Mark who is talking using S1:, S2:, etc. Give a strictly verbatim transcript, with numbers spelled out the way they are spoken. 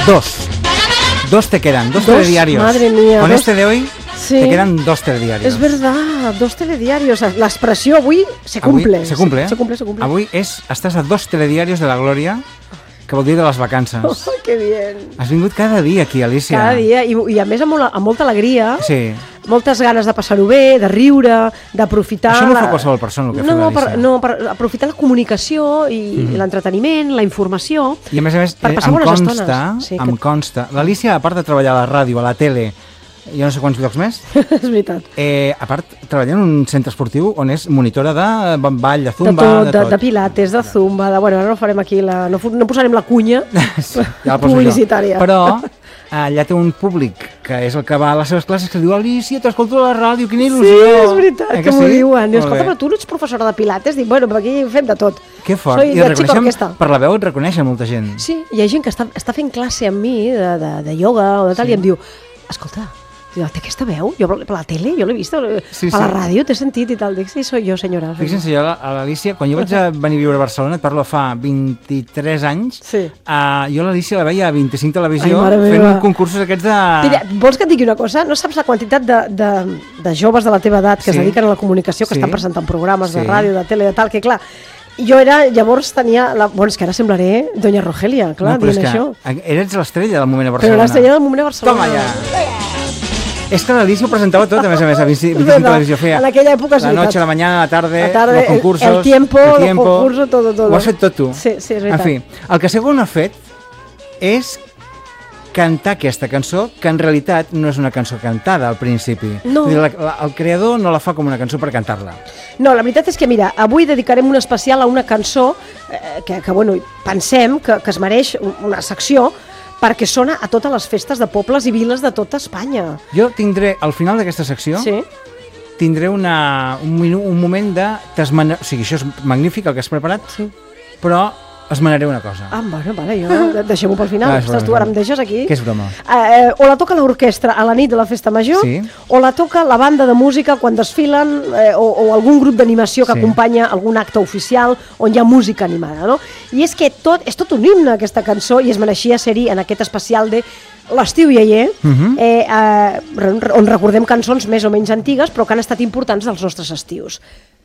S1: Dos. Dos te quedan, dos, dos telediarios.
S2: Madre mía.
S1: Con
S2: dos...
S1: este de hoy sí. Te quedan dos telediarios.
S2: És verdad, dos telediarios. L'expressió avui se cumple.
S1: Avui se cumple, eh?
S2: Se cumple, se cumple.
S1: Avui és, estàs a dos telediarios de la Glòria, que vol dir de les vacances.
S2: Oh, que bien.
S1: Has vingut cada dia aquí, Alicia.
S2: Cada dia, i, i a més amb, amb molta alegria.
S1: Sí.
S2: Moltes ganes de passar-ho bé, de riure, d'aprofitar...
S1: Això no ho fa qualsevol persona, el que
S2: no,
S1: fa l'Alicia.
S2: Per, no, per aprofitar la comunicació i
S1: mm.
S2: l'entreteniment, la informació...
S1: I a més a més,
S2: per
S1: em consta,
S2: sí,
S1: em
S2: que...
S1: consta... L'Alicia, a part de treballar a la ràdio, a la tele, jo no sé quants llocs més,
S2: és veritat.
S1: Eh, a part, treballa en un centre esportiu on és monitora de ball, de zumba...
S2: De tot,
S1: de,
S2: de,
S1: tot.
S2: de pilates, de zumba... De, bueno, ara no farem aquí la... No, no posarem la cunya
S1: sí, ja la
S2: publicitària.
S1: Jo. Però allà té un públic que és el que va a les seves classes que diu Alicia, t'escolto a la ràdio, quina il·lusió!
S2: Sí, és veritat,
S1: eh,
S2: que, que m'ho
S1: sí?
S2: diuen. Diu, escolta, però tu no ets professora de pilates? Dic, bueno, aquí fem de tot.
S1: Que fort.
S2: Soy
S1: I reconeixem,
S2: orquesta.
S1: per la veu et reconeixen molta gent.
S2: Sí, hi ha gent que està, està fent classe amb mi de, de, de ioga o de tal, sí. I em diu, escolta, té aquesta veu? Jo per la tele, jo l'he vist, sí, per sí. la ràdio t'he sentit i tal. Dic, sí, soy jo, senyora.
S1: Fixen-se, jo, a l'Alicia, quan jo vaig a venir a viure a Barcelona, et parlo fa vint-i-tres anys,
S2: sí.
S1: uh, jo l'Alicia la veia a vint-i-cinc Televisió
S2: Ai,
S1: fent concursos aquests de...
S2: Mira, vols que et digui una cosa? No saps la quantitat de, de, de joves de la teva edat que sí. es dediquen a la comunicació, que sí. estan presentant programes sí. de ràdio, de tele, de tal, que clar, jo era, llavors tenia, la, bueno, és que ara semblaré Doña Rogelia, clar, no, dient això.
S1: Eres l'estrella del moment a Barcelona.
S2: Però l'estrella del moment a Barcelona.
S1: Toma ja. És que l'Alicia ho presentava tot, a més a més, a vint-i-cinc Televisió feia.
S2: En aquella època és
S1: la
S2: veritat.
S1: noche, la mañana, la tarde,
S2: la tarde
S1: los concursos,
S2: el, el tiempo,
S1: el tiempo,
S2: los concursos, todo, todo.
S1: Ho has fet tot tu.
S2: Sí, sí, és veritat.
S1: En fi, el que segur no ha fet és cantar aquesta cançó, que en realitat no és una cançó cantada al principi.
S2: No.
S1: Dir, la, la, el creador no la fa com una cançó per cantar-la.
S2: No, la veritat és que, mira, avui dedicarem un especial a una cançó eh, que, que, bueno, pensem que, que es mereix una secció perquè sona a totes les festes de pobles i viles de tota Espanya.
S1: Jo tindré, al final d'aquesta secció,
S2: sí.
S1: tindré una, un, minu, un moment de... O sigui, això és magnífic el que has preparat,
S2: sí.
S1: però esmenaré una cosa.
S2: Ah, bueno, vale, jo deixem-ho pel final. Ah, Ostres, tu ara em deixes aquí.
S1: Que és broma.
S2: Eh, o la toca l'orquestra a la nit de la festa major,
S1: sí.
S2: o la toca la banda de música quan desfilen, eh, o, o algun grup d'animació que sí. acompanya algun acte oficial on hi ha música animada, no? I és que tot, és tot un himne, aquesta cançó, i es mereixia ser-hi en aquest especial de l'estiu ialler, uh -huh. eh, eh, on recordem cançons més o menys antigues, però que han estat importants dels nostres estius.